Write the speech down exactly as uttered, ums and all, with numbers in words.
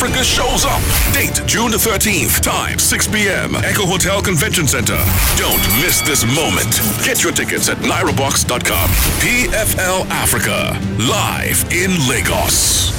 Africa shows up. Date June the thirteenth. Time six p.m. Echo Hotel Convention Center. Don't miss this moment. Get your tickets at nairabox dot com. P F L Africa. Live in Lagos.